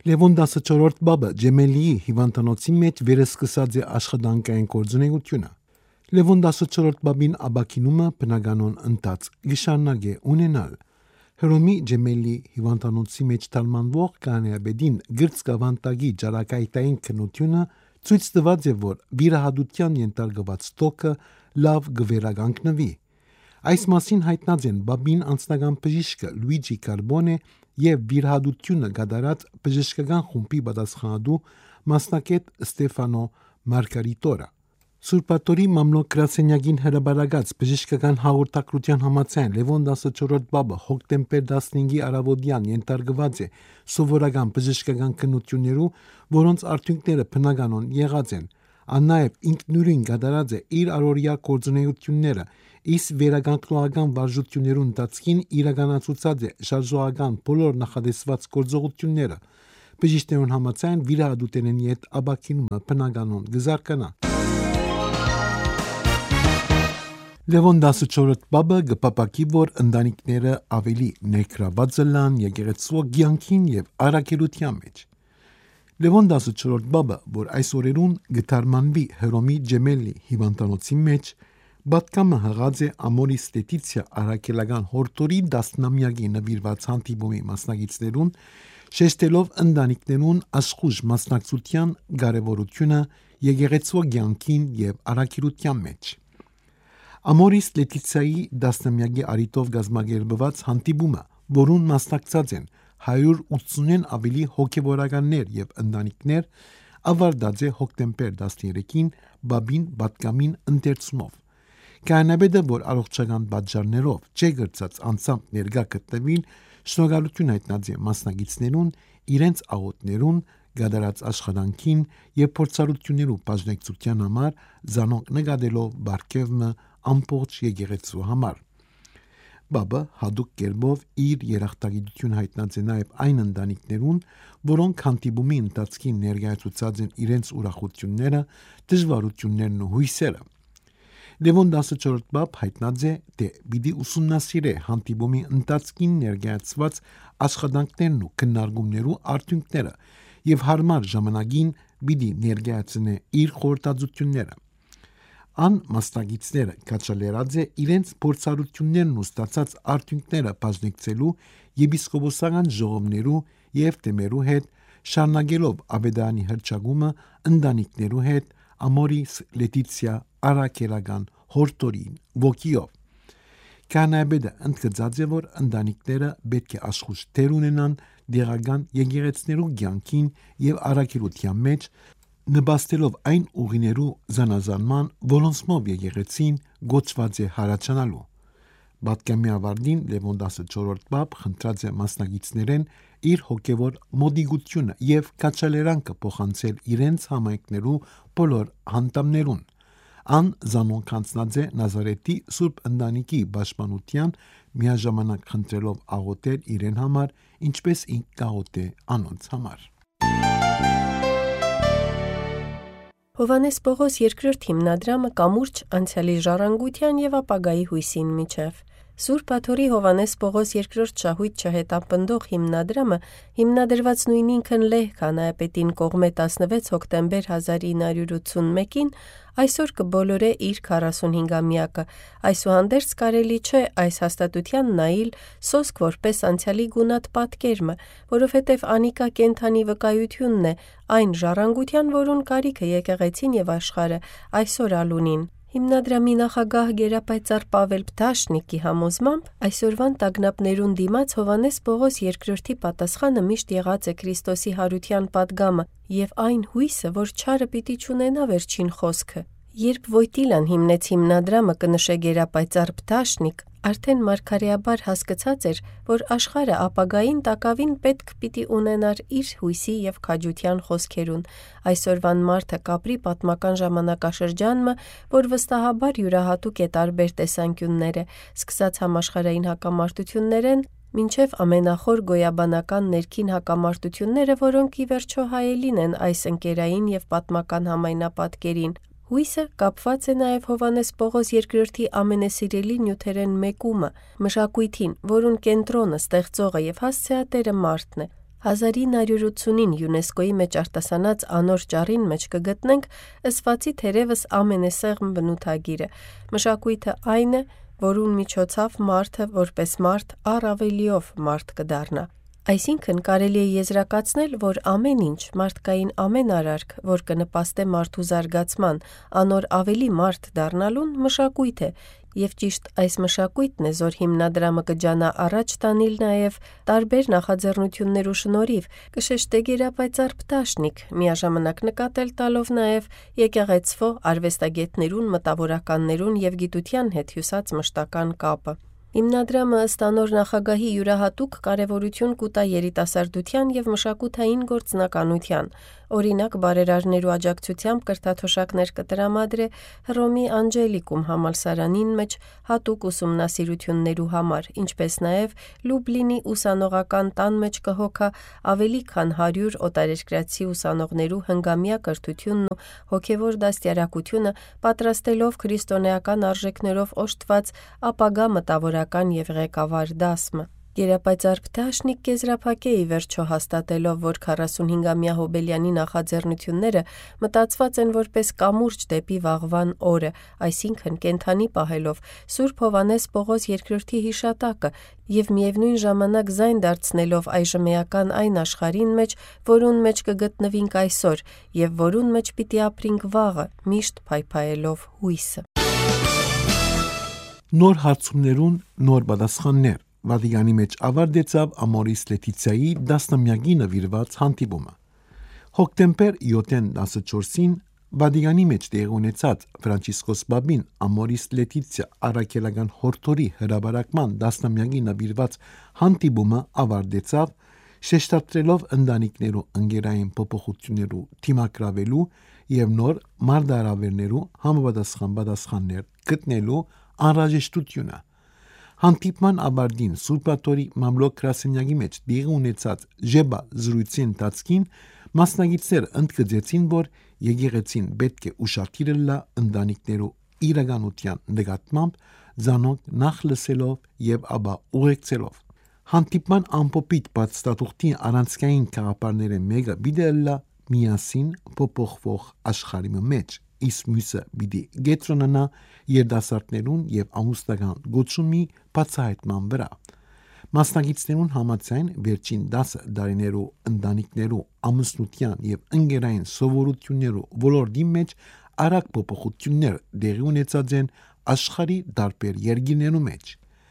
Լևոն 14-րդ բաբը Ջեմելիի հիվանդանոցի մեջ վերսկսած է աշխատանքային գործունեությունը։ Լևոն 14-րդ բաբին աբակինումը բնականon ընթաց գշանագ է ունենալ։ Հռոմի Ջեմելի հիվանդանոցի մեջ թալմանվող կանեաբեդին գրծկավանտագի ջարակայտային քննությունը ցույց տված է, որ վիրահատության ենթարկված տոկը լավ գվերագանքնվի։ Այս մասին հայտնած են բաբին անձնական բժիշկը Լուիջի Կարբոնե եւ վիրահատությունը գդարած բժշկական խումբի պատասխանատու մասնակետ Ստեֆանո Մարգարիտորը։ Սուրբատորի մամլոկրասենյակին հրաբարակած բժշկական հաղորդակցության համաձայն Լևոն 14-րդ բաբը հոկտեմբեր 15-ի առավոտյան ենթարկված է սովորական բժշկական քննություններու, որոնց արդյունքները բնականon եղած են։ Ան նաև ինքնուրույն գդարած է իր առօրյա գործունեությունները, իսկ վերագանքնողական վարժություններու ընթացքին իրականացուցած է շարժողական բոլոր նախադեсված գործողությունները։ Բժիշկներուն համաձայն վիրահատութենի հետ աբակինումը բնականon գզարկանա։ Լևոն 14-րդ բաբը գպապակի, որ ընտանիքները ավելի ներգրաված լան եկեղեցու կյանքին եւ առաքելության մեջ։ Լևոն 14-րդ բաբը, որ այս օրերուն գտարմանվի Հռոմի Ջեմելի հիվանդանոցի մեջ, պատկամը հղած է Ամորիս Լետիցիա առաքելական հորտորի 10-ամյակի նվիրված հանդիպումի մասնակիցներուն, շեշտելով ընտանիքներուն աշխուժ մասնակցության կարևորությունը եկեղեցու կյանքին եւ առաքելության մեջ։ Ամորիս Լետիցիայի 10-ամյակի արիտով գազմագերբված հանդիպումը, որուն մասնակցած են 180-ն ավելի հոգևորականներ եւ ընտանիքներ, ավարտած է հոկտեմբեր 13-ին բաբին պատկամին ընթերցումով։ Կանեաբեդը, որ առողջական պատճառներով չէ գրծած անձամբ ներկա գտնվին, շնորհալություն հայտնած է մասնակիցներուն, իրենց աղոթներուն, գդարած աշխատանքին եւ փորձառություններու բաժնեկցության համար, զանոնք նկատելով բարգեւը ամբողջ եկեղեցու համար։ Բաբը հadouk կերպով իր երախտագիտություն հայտնած է նաև այն ընտանիքներուն, որոնք հանդիպումի ընթացքին ներկայացուցած են իրենց ուրախությունները, դժվարություններն ու հույսերը։ Լևոն 14-րդ բաբ հայտնած է, թե պիտի ուսումնասիրե հանդիպումի ընթացքին ներկայացված աշխատանքներն ու քննարկումներու արդյունքները եւ հարմար ժամանակին պիտի ներկայացնե իր խորհրդածությունները։ Ան մասնակիցները կաչալերած է իրենց փորձառություններն ու ստացած արդյունքները բաժնեկցելու եպիսկոպոսական ժողովներու եւ թեմերու հետ, շարունակելով Աբեդանի հրճագումը ընտանիքներու հետ Ամորիս Լետիցիա առաքելական հորտորին ոգիով։ Կանեաբեդը ընդգծած է, որ ընտանիքները պետք է աշխուժ դեր ունենան դեղական եկեղեցներու կյանքին եւ առաքելության մեջ, նպաստելով այն ուղիներու զանազանման, որոնցմով եկեղեցին գոչված է հարաճանալու։ Պատկամի ավարտին Լևոն 14-րդ բաբ խնդրած է մասնակիցներեն իր հոգևոր մոդիգությունը եւ կաչալերանքը փոխանցել իրենց համայնքներու բոլոր հանդամներուն։ Ան զանոնք անցնած է Նազարեթի Սուրբ Ընտանիքի պաշտպանության, միաժամանակ խնդրելով աղոթել իրեն համար, ինչպես ինք կաղոթե անոնց համար։ Հովանես Պողոս II հիմնադրամը կամուրջ անցյալի ժառանգության եւ ապագայի հույսին միջև։ Սուրբ Աթոռի Հովանես Պողոս II շահույթ չհետապնդող հիմնադրամը հիմնադրված նույն ինքն լեհ կանայապետին կողմէ 16 հոկտեմբեր 1981-ին այսօր կբոլորե իր 45-ամյակը։ Այսուհանդերձ կարելի չէ այս հաստատության նայել սոսկ որպես անցյալի գունատ պատկերմը, որովհետև անիկա կենթանի վկայությունն է այն ժառանգության, որուն կարիքը եկեղեցին եւ աշխարհը այսօր ալունին։ Հիմնադրամի նախագահ գերապայծառ Պավել Փթաշնիկի համոզմամբ այսօրվան տագնապներուն դիմաց Հովանես Պողոս II պատասխանը միշտ եղած է Քրիստոսի հարության պատգամը եւ այն հույսը, որ չարը պիտի չունենա վերջին խոսքը։ Երբ Վոյտիլան հիմնեց հիմնադրամը, կնշե գերապայծառ Փթաշնիկ, արդեն մարգարեաբար հասկացած էր, որ աշխարհը ապագային տակավին պետք պիտի ունենար իր հույսի եւ քաջության խոսքերուն։ Այսօրվան մարդը կապրի պատմական ժամանակաշրջանը, որ վստահաբար յուրահատուկ է տարբեր տեսանկյունները, սկսած համաշխարհային հակամարտություններեն մինչև ամենախոր գոյաբանական ներքին հակամարտությունները, որոնք ի վերջո հայելին են այս ընկերային եւ պատմական համայնապատկերին։ Հույսը կապված է նաև Հովանես Պողոս II ամենասիրելի նյութերեն մեկումը՝ մշակույթին, որուն կենտրոնը, ստեղծողը եւ հասցեատերը մարդն է։ 1980-ին ՅՈՒՆԵՍԿՕ-ի մեջ արտասանած անոր ճառին մեջ կգտնենք ըսվածի թերևս ամենեսեղմ բնութագիրը։ Մշակույթը այն է, որուն միջոցով մարդը որպես մարդ առավելիով մարդ կդառնա։ Այսինքն կարելի է եզրակացնել, որ ամեն ինչ, մարդկային ամեն արարք, որ կնպաստե մարդու զարգացման, անոր ավելի մարդ դառնալուն, մշակույթ է, եւ ճիշտ այս մշակույթն է, որ հիմնադրամը կջանա առաջ տանել նաեւ տարբեր նախաձեռնություններու շնորհիվ, կշեշտե գերապայծառ պտաշնիկ, միաժամանակ նկատել տալով նաեւ եկեղեցվո արվեստագետներուն, մտավորականներուն եւ գիտության հետ հյուսած մշտական կապը։ Հիմնադրամը ըստ անոր նախագահի յուրահատուկ կարևորություն կուտա երիտասարդության եւ մշակութային գործնականության, օրինակ բարերարներու աջակցությամբ կրթաթոշակներ կտրամադրե Հռոմի Անջելիկում համալսարանին մեջ հատուկ ուսումնասիրություններու համար, ինչպես նաեւ Լուբլինի ուսանողական տան մեջ կհոգա ավելի քան 100 օտարերկրացի ուսանողներու հնգամյա կրթությունն ու հոգեվոր դաստիարակությունը պատրաստելով քրիստոնեական արժեքներով օժտված ապագա մտավորական եւ ղեկավար դասմը։ Գերապայծառ Պտաշնիկ կեզրափակե ի վերջո հաստատելով, որ 45-ամյա Հոբելյանի նախաձեռնությունները մտածված են որպես կամուրջ դեպի վաղվան օրը, այսինքն կենթանի պահելով Սուրբ Հովհաննես Պողոս II հիշատակը եւ միևնույն ժամանակ զայն դարձնելով այժմեական այն աշխարհին մեջ, որուն մեջ կգտնվինք այսօր եւ որուն մեջ պիտի ապրինք վաղը, միշտ փայփայելով հույսը։ Նոր հարցումներուն նոր պատասխաններ Վատիկանի մեջ ավարտեցավ Ամորիս Լետիցիայի 10-ամյակի նվիրված հանդիպումը։ Հոկտեմբեր 7-ին 14-ին Վատիկանի մեջ տեղի ունեցած Ֆրանցիսկոս Պապին Ամորիս Լետիցիա առաքելական հորդորի հրաբարակման 10-ամյակի նվիրված հանդիպումը ավարտեցավ, շեշտադրելով ընտանիքներու ընկերային փոփոխություններու թիմակրավելու եւ նոր մարդարավերներու համապատասխան պատասխաններ գտնելու անհրաժեշտությունը։ Հանդիպման ավարտին Սուրբաթորի մամլոք գրասենյակի մեջ տեղի ունեցած ժեբա զրույցի ընթացքին մասնագետները ընդգծեցին, որ եկեղեցին պետք է ուշադիր լա ընտանիքներու իրականության նկատմամբ, զանոնք նախ լսելով եւ ապա ուղեկցելով։ Հանդիպման ամփոփիչ բացատրուղքի առանցքային գաղափարները մեկը պիտի լա միասին փոփոխվող աշխարհի մեջ, իսկ մյուսը պիտի գետրոնանա երդասարտներուն եւ ամուսնական գոչումի բացահայտման վրա։ Մասնագետներուն համաձայն վերջին 10 տարիներու ընտանիքներու ամուսնության եւ ընկերային սովորություններու ոլորտի մեջ արագ փոփոխություններ տեղի ունեցած են աշխարհի տարբեր երկրներու մեջ։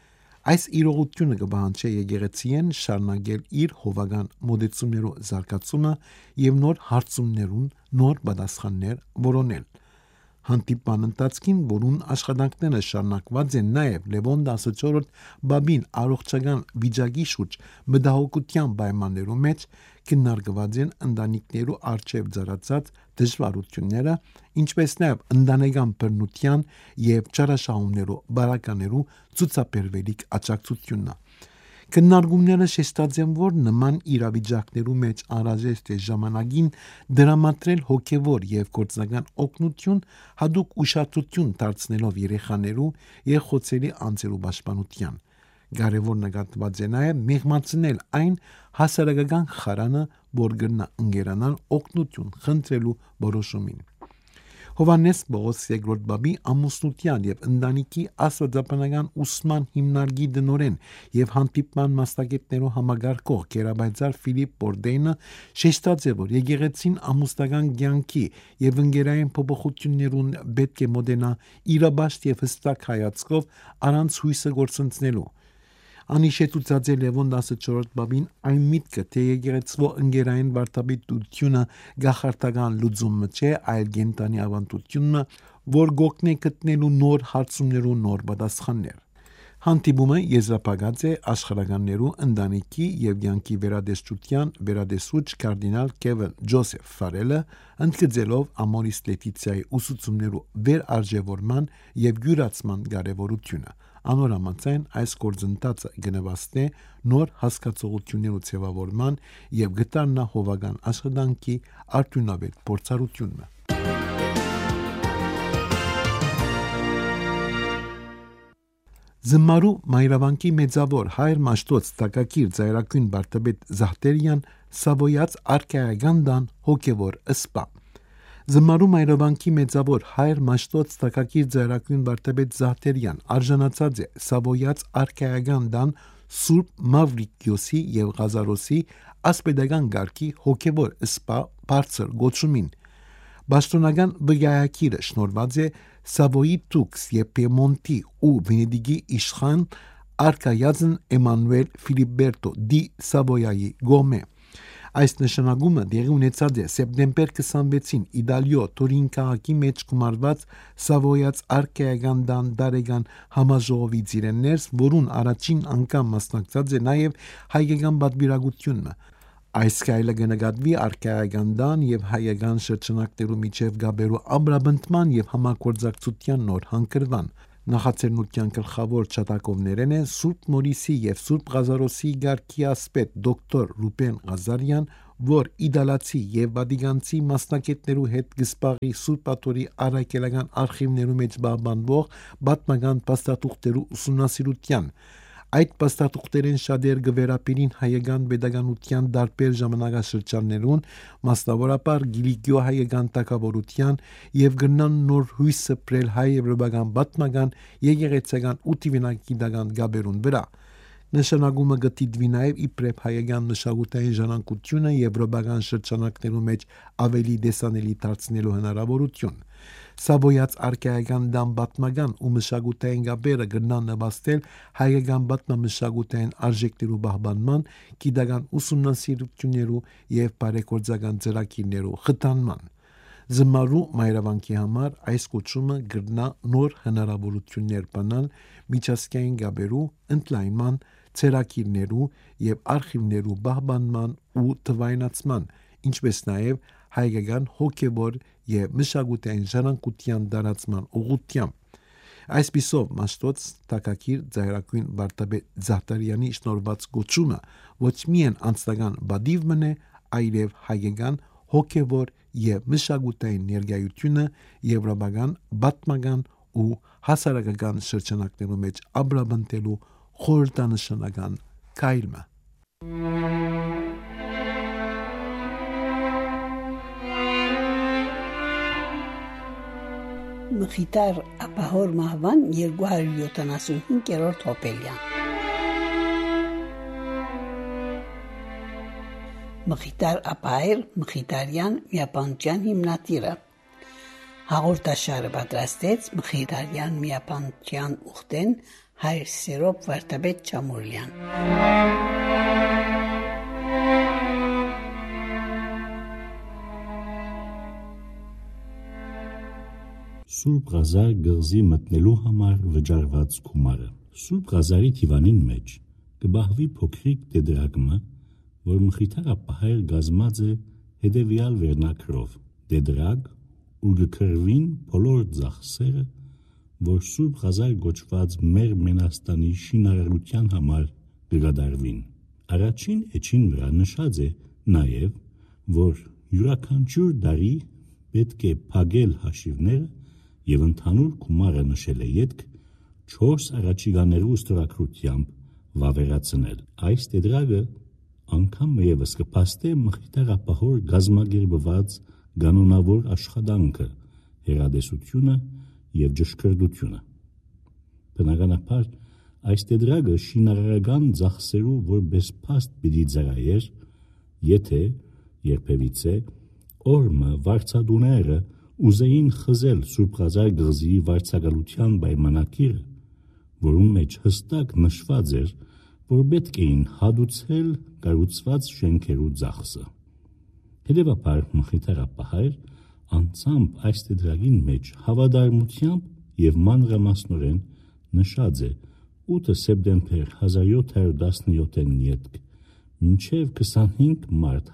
Այս իրողությունը կբանջի եկեղեցին շարունակել իր հովական մոդեցումներու զարգացումը եւ նոր հարցումներուն նոր պատասխաններ որոնել։ Հանդիպման ընթացքին, որուն աշխատանքները շարունակված են նաև Լևոն 14 Բաբին առողջական վիճակի շուրջ մտահոգության պայմաններու մեջ, քննարկված են ընտանիքներու առջև ծառացած դժվարությունները, ինչպես նաև ընտանեկան բռնության եւ չարաշահումներու բարականերու ցուցաբերվելիք աջակցությունը։ Քննարկումները շեշտած են, որ նման իրավիճակներու մեջ անհրաժեշտ է ժամանակին դրամատրել հոգևոր եւ գործնական օգնություն, հadoop ուշադրություն դարձնելով երեխաներու եւ խոցելի անձերու պաշտպանության։ Կարևոր նկատված է նաեւ մեղմացնել այն հասարակական խարանը, որ գտնա ընկերանալ օգնություն խնդրելու որոշումին։ Հովհաննես Պողոս II Բաբի ամուսնության եւ ընտանիքի աստվածաբանական ուսման հիմնարկի դնորեն եւ հանդիպման մասնագետներու համագարկող Գերապայծառ Ֆիլիպ Բորդենը շեշտած է, որ եկեղեցին ամուսնական կյանքի եւ ընկերային փոփոխություններուն պետք է մոտենա իրաբաշտ եւ հստակ հայացքով առանց հույսը գործընծնելու։ Անիշետուցած է Լևոն 14 Բաբին այն միտքը, թե եկեղեցվո ընկերային վարդապետությունը գախարտական լուծումը չէ, այլ կենտանի ավանդությունը, որ գոգնե գտնելու նոր հարցումներու նոր պատասխաններ։ Հանդիպումը եզրափակած է աշխարհականներու ընտանիքի եւ կյանքի վերադեսչության վերադեսուչ կարդինալ Քևին Ջոսեֆ Ֆարելը, ընդգծելով Ամորիս Լետիցիայի ուսուցումներու վերարժևորման եւ յուրացման կարեւորությունը։ Անորամացայն այս գործընթացը գնահատե նոր հասկացողություններու ձևավորման եւ գտանա հովական աշխատանքի արդյունավետ փորձառությունը։ Զմարու մայրավանքի մեծավոր հայր մաշտոց տակակիր ծայրակույն Բարտաբեդ Զահտերյան Սավոյաց արքայական դան հոգևոր սպա։ Զմարում այրովանքի մեծավոր հայր Մաշտոց տակակիր ձայրակույն վարդապետ Զահտերյան արժանացած է Սավոյաց արքայական դան Սուրբ Մավրիկիոսի և Ղազարոսի ասպետական գարքի հոգևոր սպա բարձր գոչումին։ Բաշտոնական բգայակիրը շնորհված է Սավոյի Տուքս և Պիեմոնտի ու Վենեդիգի իշխան արքայազն Էմանուել Ֆիլիպբերտո դի Սավոյայի գոմե։ Այս նշանակումը դեղի ունեցած է սեպտեմբեր 26-ին Իդալիո Տուրին քաղաքի մեջ գումարված Սավոյաց արքայական դան դարեգան համաժողովի ծիրեններս, որուն առաջին անգամ մասնակցած է նաև հայկական պատվիրակությունը։ Այս քայլը կնկատվի արքայական դան և հայկական շրջանակներու միջև գաբերու ամրապնդման և համագործակցության նոր հանգրվան։ Նախաձեռնության գլխավոր ջատագովներն են Սուրբ Մորիսի և Սուրբ Ղազարոսի գարքի ասպետ դոկտոր Ռուբեն Ղազարյան, որ իդալացի և վատիկանցի մասնակիցներու հետ գսպաղի Սուրբ Աթորի առաքելական արխիվներու մեջ պահպանվող պատմական փաստաթուղթերու ուսումնասիրության։ Այդ փաստաթուղթերեն շատեր կվերապիրին հայկական պետականության տարբեր ժամանակաշրջաններուն, մասնավորապես Կիլիկիո հայկական թագավորության և կրնան նոր հույս սփռել հայ-եվրոպական պատմական, եկեղեցական ու դիվանագիտական գաբերուն վրա։ Նշանակումը գտիդվի նաև իբրև հայկական մշակութային ժառանգությունը եվրոպական շրջանակներու մեջ ավելի տեսանելի դարձնելու հնարավորություն։ Սավոյաց արքայական դան պատմական ու մշակութային գաբերը կրնան նվաստել հայկական պատմամշակութային արժեքներու պահպանման, գիտական ուսումնասիրություններու և բարեգործական ծրագիրներու խթանման։ Զմարու մայրավանքի համար այս կոչումը կրնա նոր հնարավորություններ բանալ միջազգային գաբերու ընդլայնման, ծրագիրներու և արխիվներու պահպանման ու թվայնացման, ինչպես նաև հայկական հոգևոր և մշակութային ժառանգության տարածման ուղղությամբ։ Այսպիսով Մաշտոց տակակիր ձայրակույն վարդապետ Զահտարյանի շնորհված գոչումը ոչ միայն անձնական բադիվ մնե, այլև հայկական հոգևոր և մշակութային ներկայությունը եվրոպական պատմական ու հասարակական շրջանակներու մեջ ամրապնդելու խորհրդանշական քայլ է։ Մխիտար ապահոր մահվան 275-րդ հոպելյան։ Մխիտար ապահեր Մխիտարյան միապանության հիմնադիրը հաղորդաշարը պատրաստեց Մխիտարյան միապանության ուխտեն հայր Սերոբ վարդապետ Չամուրլյան։ Սուրբ Ղազար գղզի մտնելու համար վճարված գումարը։ Սուրբ Ղազարի թիվանին մեջ կբահվի փոքրիկ դեդրագմը, որ Մխիթար ապահայր գազմած է հետևյալ վերնակրով. դեդրագ, ուր գքրվին բոլոր ծախսերը, որ Սուրբ Ղազար գոչված մեր Մենաստանի շինարարության համար կգադարվին։ Առաջին էջին վրա նշած է նաև, որ յուրաքանչյուր դարի պետք է փակել հաշիվները և ընդհանուր գումարը նշել է ետք 4 առաջիկաներու ստորագրությամբ վավերացնել։ Այս դեդրագը անգամ ևս կփաստե Մխիթար ապահոր գազմագերբված կանոնավոր աշխատանքը, հերադեսությունը և ճշգրտությունը։ Բնականաբար այս դեդրագը շինարարական ծախսերու որպես փաստ պիտի ծրայեր, եթե երբևիցե օրմը վարձադուները ուզեին խզել Սուրբ Ղազար գղզի վարձակալության պայմանակիրը, որում մեջ հստակ նշված էր, որ պետք էին հատուցել կառուցված շենքերու ծախսը։ Հետևաբար Մխիթար ապահայր անձամբ այս դեդրագին մեջ հավատարմությամբ և մանրամասնորեն նշած է 8 սեպտեմբեր 1717-ին ետք մինչև 25 մարտ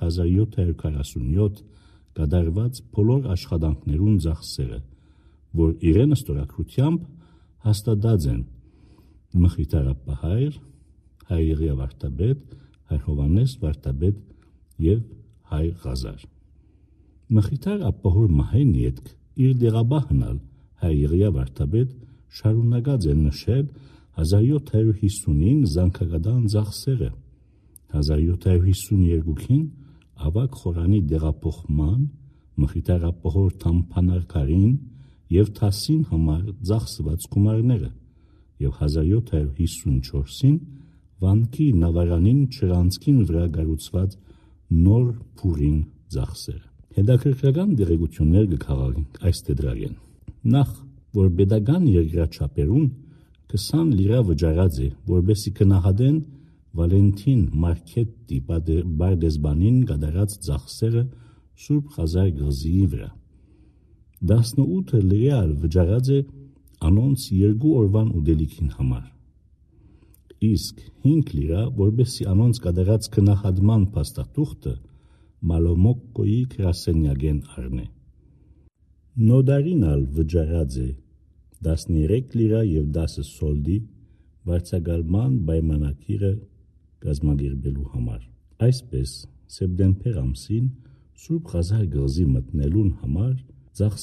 1747 կատարված բոլոր աշխատանքներուն ծախսերը, որ իրեն ստորագրությամբ հաստատած են Մխիթար ապահայր, հայր Եղիա վարդապետ, հայր Հովհաննես վարդապետ և հայր Ղազար։ Մխիթար ապահոր մահեն ետք իր դեղաբահնալ հայր Եղիա վարդապետ շարունակած է նշել 1750-ին զանգակատան ծախսերը, 1752-ին ավագ խորանի դեղափոխման, մխիթարապահոր թամփանարքարին և թասին համար ծախսված գումարները և 1754-ին վանքի նավարանին չրանցքին վրա գառուցված նոր փուրին ծախսերը։ Հետաքրքրական դերակցություններ կքաղաքենք այս տետրագեն։ Նախ, որ pedagogan երկրաչափերուն 20 լիրա վճարած է, որբեսի կնահատեն Վալենտին Մարքետտի բարդեզբանին կատարած ծախսերը Սուրբ Խազար գղզիի վրա։ 18 լիրա վճարած է անոնց 2 օրվան ուտելիքին համար։ Իսկ 5 լիրա, որբեսի անոնց կատարած քնահատման փաստաթուղթը Մալոմոկկոյի գրասենյակեն առնե։ Նոդարինալ վճարած է 13 լիրա և 10 սոլդի վարձակալման պայմանագիրը կազմակերպելու համար։ Այսպես, սեպտեմբեր ամսին Սուրբ Խազար գղզի մտնելուն համար ծախս